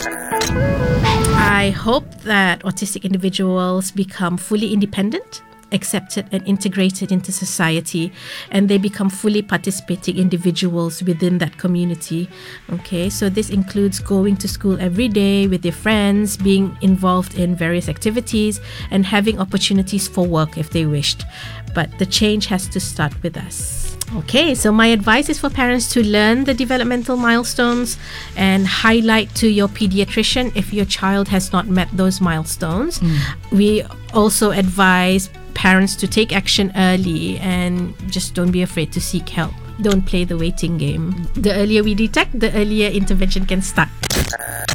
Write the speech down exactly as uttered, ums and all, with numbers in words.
I hope that autistic individuals become fully independent, accepted and integrated into society, and they become fully participating individuals within that community. Okay, so this includes going to school every day with their friends, being involved in various activities, and having opportunities for work if they wished. But the change has to start with us. Okay, so my advice is for parents to learn the developmental milestones and highlight to your pediatrician if your child has not met those milestones. Mm. We also advise parents to take action early and just don't be afraid to seek help. Don't play the waiting game. The earlier we detect, the earlier intervention can start.